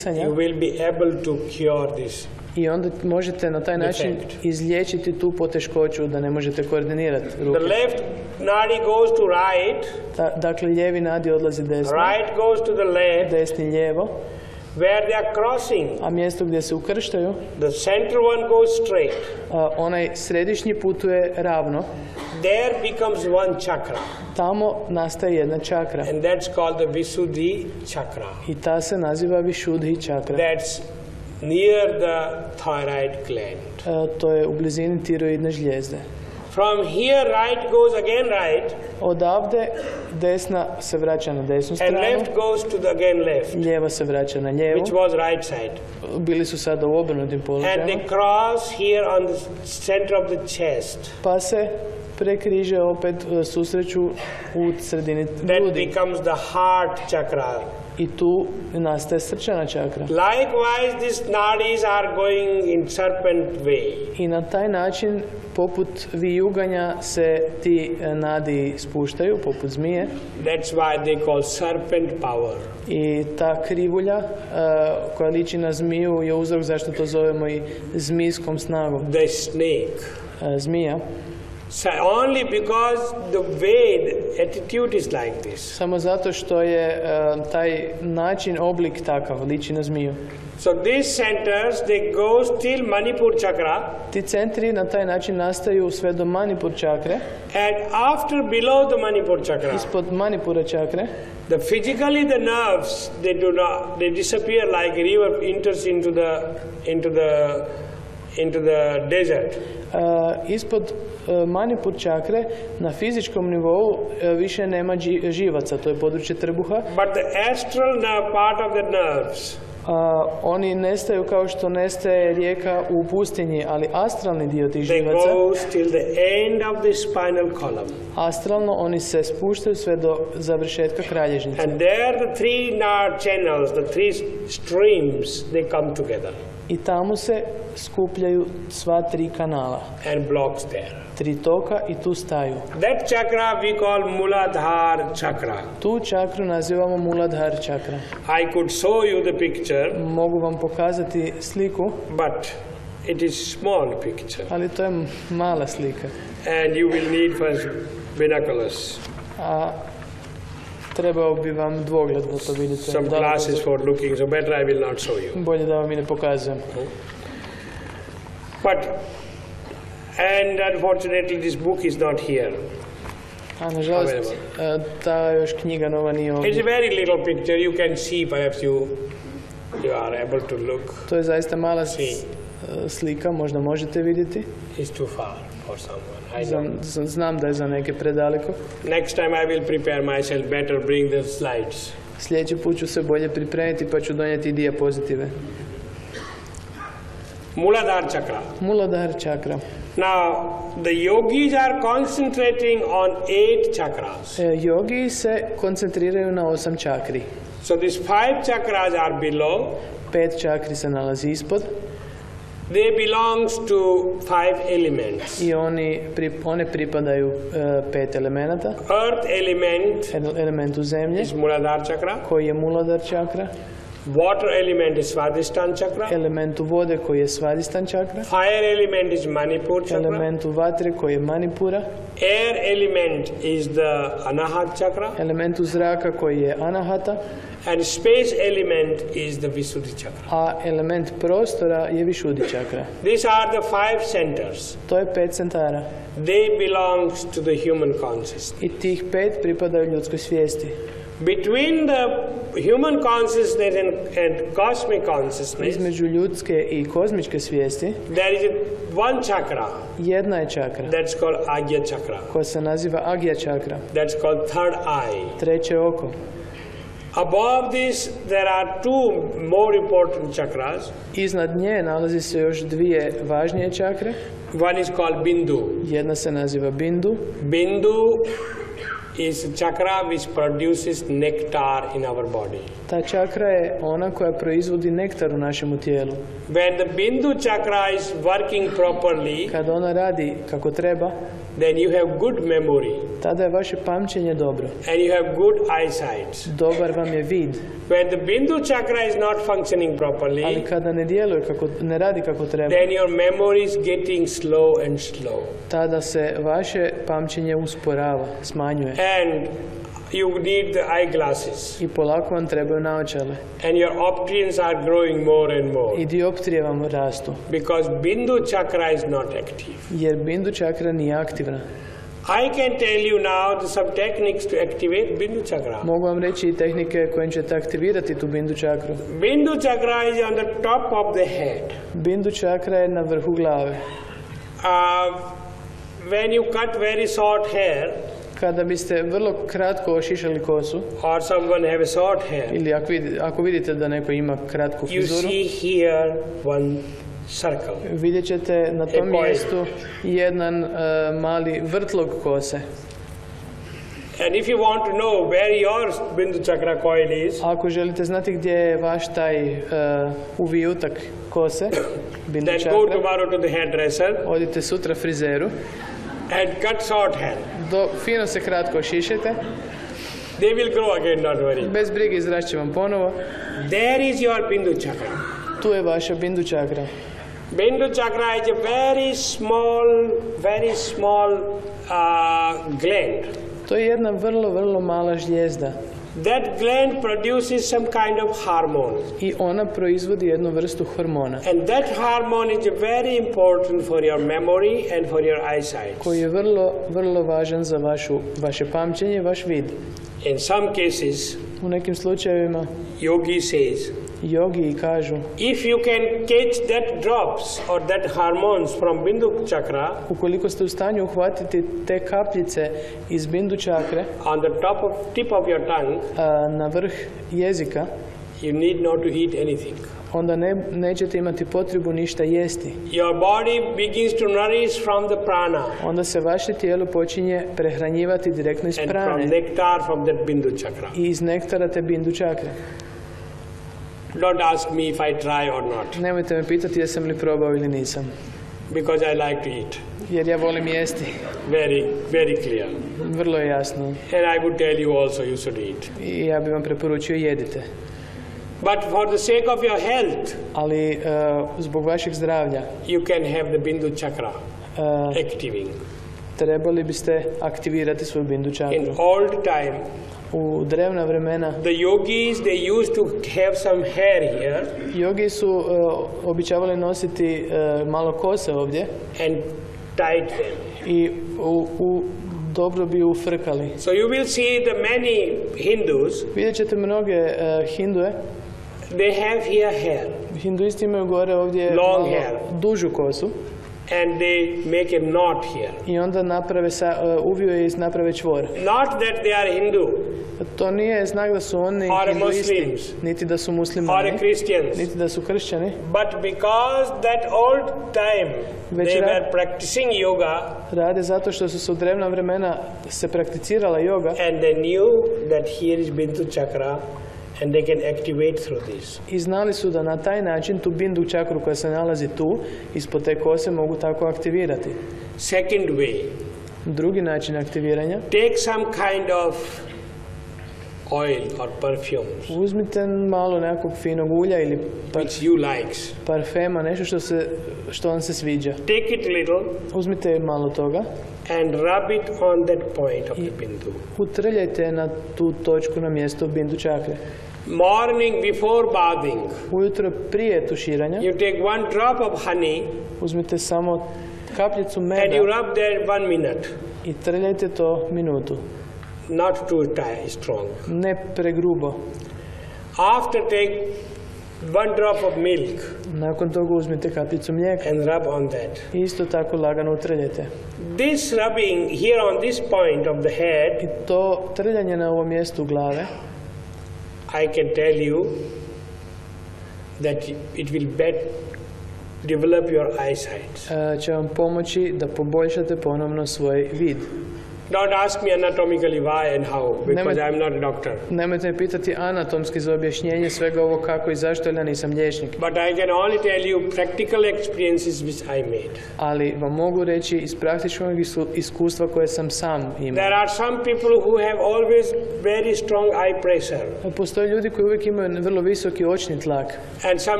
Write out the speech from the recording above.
you will be able to cure this. I onda možete na taj način izliječiti tu poteškoću da ne možete koordinirati ruke. The left nadi goes to right. Dakle, lijevi nadi odlazi desno. Right goes to the left. Desni lijevo. Where they are crossing. A mjesto gdje se ukrštaju. The center one goes straight. Onaj središnji putuje ravno. There becomes one chakra. Tamo nastaje jedna čakra. And that's called the Visuddhi chakra. I ta se naziva Vishuddhi čakra. That's near the thyroid gland. To je u blizini tiroidne žlijezde. From here right goes again right. Odavde desna se vraća na desnu stranu. And left goes to the again left. Lijeva se vraća na lijevu. Which was right side. Bili su sada u obrnutim položajima. And they cross here on the center of the chest. Pa se prekriže opet susreću u sredini grudi. That becomes the heart chakra. I tu nastaje srčana čakra. Likewise, these nadis are going in serpent way. I na taj način, poput vijuganja, se ti nadi spuštaju, poput zmije. That's why they call serpent power. I ta krivulja koja liči na zmiju je uzrok zašto to zovemo i zmijskom snagom. The snake. Zmija. So only because the way, the attitude is like this. Samo zato što je taj način, oblik takav, liči na zmiju. So these centers, they go till Manipur chakra. Ti centri na taj način nastaju sve do Manipur čakre. And after below the Manipur chakra. Ispod Manipura čakre. The physically the nerves, they disappear like a river enters into the desert. Ispod Manipur čakre na fizičkom nivou više nema živaca, to je područje trbuha. But the astral part of the nerves. Oni nestaju kao što nestaje rijeka u pustinji, ali astralni dio tih živaca. They go till the end of the spinal column. Astralno oni se spuštaju sve do završetka kralježnice. And there the three nerve channels, the three streams, they come together. I tamo se skupljaju sva tri kanala. And blocks there. Tri toka i tu staju. That chakra we call Muladhara chakra. Tu čakru nazivamo Muladhara chakra. I could show you the picture. Mogu vam pokazati sliku. But it is small picture. Ali to je mala slika. And you will need first binoculars. A trebao bi vam dvogled da to vidite. Some glasses for looking, so better I will not show you. Bolje da vam i ne pokazujem. But and unfortunately this book is not here. A nažalost, ta još knjiga nova nije ovdje. It's a very little picture, you can see, perhaps you are able to look. To je zaista mala slika, možda možete vidjeti. It's too far for someone. Znam da je za neke predaleko. Next time I will prepare myself better, bring the slides. Sljedeći put ću se bolje pripremiti pa ću donijeti dijapozitive. Muladhara chakra. Muladhara chakra. Now, the yogis are concentrating on 8 chakras. Yogi se koncentriraju na 8 čakri. So these 5 chakras are below. 5 čakri se nalazi ispod. They belongs to 5 elements. I one pripadaju 5 elemenata. Earth element. Elementu zemlje. Is Muladhara chakra. Koji je Muladhara chakra. Water element is Svadhisthana chakra. Elementu vode koji je Svadhisthana chakra. Fire element is Manipur chakra. Elementu vatre koji je Manipura. Air element is the Anahat chakra. Elementu zraka koji je Anahata. And space element is the Visuddhi chakra. A element prostora je Vishuddhi chakra. These are the 5 centers. To je 5 centara. They belongs to the human consciousness. I tih 5 pripadaju ljudskoj svijesti. Between the human consciousness and cosmic consciousness, između ljudske i kozmičke svijesti, there is one chakra. Jedna je čakra. That's called Agya chakra. Koja se naziva Agya chakra. That's called third eye. Treće oko. Above this there are 2 more important chakras. Iznad nje nalazi se još 2 važnije čakre. One is called Bindu. Jedna se naziva Bindu. Bindu is a chakra which produces nectar in our body. Ta čakra je ona koja proizvodi nektar u našem tijelu. When the Bindu chakra is working properly, kad ona radi kako treba, then you have good memory. tada je vaše pamćenje dobro. and you have good eyesight. Dobar vam je vid. When the Bindu chakra is not functioning Ali properly, kada ne djeluje ne radi kako treba, then your memory is getting slow and slow. tada se vaše pamćenje usporava, smanjuje. And you need the eyeglasses. I polako vam trebaju naočale. And your options are growing more and more. I dioptrije vam rastu. Because Bindu chakra is not active. Jer bindu čakra nije aktivna. I can tell you now some techniques to activate Bindu chakra. Mogu vam reći i tehnike kojim ćete aktivirati tu bindu čakru. Bindu chakra is on the top of the head. Bindu čakra je na vrhu glave. When you cut very short hair, Kada biste vrlo kratko ošišali kosu, or someone have a short hair, ili ako vidite da neko ima kratku you frizuru, see here one circle. vidjet ćete na tom point. mjestu jedan mali vrtlog kose. And if you want to know where your Bindu chakra coil is, Ako želite znati gdje je vaš taj uvijutak kose, bindu then go čakra, tomorrow to the hairdresser odite sutra frizeru, and cut short hair. fino se kratko ošišajte, They will grow again, don't worry. bez brige izrast će vam ponovo. There is your Bindu chakra. Tu je vaša bindu čakra. Bindu chakra is a very small gland. To je jedna vrlo mala žlijezda That gland produces some kind of hormone. i ona proizvodi jednu vrstu hormona And that hormone is very important for your memory and for your eyesight. koji je vrlo važan za vaše pamćenje i vaš vid. In some cases, U nekim slučajevima yogi says, jogi kažu, if you can catch that drops or that hormones from Bindu chakra ukoliko ste u stanju uhvatiti te kapljice iz bindu čakre on the tip of your tongue, na vrh jezika, you need not to eat anything. onda nećete imati potrebu ništa jesti. Your body begins to nourish from the prana Onda se vaše tijelo počinje prehranjivati direktno iz and from prane nectar from that Bindu chakra. i iz nektara te bindu čakre. Don't ask me if I try or not, Nemojte me pitati jesam li probao ili nisam, because I like to eat. jer ja volim jesti. Very clear. Vrlo je jasno. And I would tell you also you should eat. I ja bih vam preporučio jedite. But for the sake of your health, Ali zbog vašeg zdravlja you can have the Bindu chakra activating. trebali biste aktivirati svoju bindu In čakru. old time, U drevna vremena the yogis, they used to have some hair here jogi su običavali nositi malo kose ovdje and tied them. i dobro bi ufrkali. So you will see the many Hindus, Vidjet ćete mnoge hindue, they have here hair hinduisti imaju gore ovdje Long malo hair. dužu kosu and they make a knot here. i onda uviju je i naprave čvor. Not that they are Hindu To nije znak da su oni Or hinduisti, Muslims. niti da su or muslimani, Christians, niti da su kršćani, but because that old time Već they ra- were practicing yoga rade zato što su u drevna vremena se prakticirala joga and they knew that here is Bindu chakra and they can activate through this. i znali su da na taj način tu bindu čakru koja se nalazi tu, ispod te kose, mogu tako aktivirati. Second way, Drugi način aktiviranja, take some kind of oil or perfume uzmite malo nekog finog ulja ili which you likes. parfema, nešto što vam se sviđa. Take it little Uzmite malo toga, and rub it on that point of the Bindu. utrljajte na tu točku na mjesto bindu čakre. Morning before bathing, Ujutro prije tuširanja you take one drop of honey uzmite samo kapljicu and meda you rub there 1 minute. i trljajte to minutu. Not too strong. Ne pregrubo. After take 1 drop of milk Nakon toga uzmite kapljicu mlijeka and rub on that. i isto tako lagano utrljajte. This rubbing here on this point of the I head, to trljanje na ovom mjestu glave I can tell you that it will develop your eyesight. će vam pomoći da poboljšate ponovno svoj vid. Don't ask me anatomically why and how, because I'm not a doctor. Nemojte me pitati anatomski za objašnjenje svega ovo kako i zašto, jer ja nisam liječnik. But I can only tell you practical experiences which I made. Ali vam mogu reći iz praktičnog iskustva koje sam sam imao. There are some people who have always very strong eye pressure. Postoje ljudi koji uvijek imaju vrlo visoki očni tlak. And some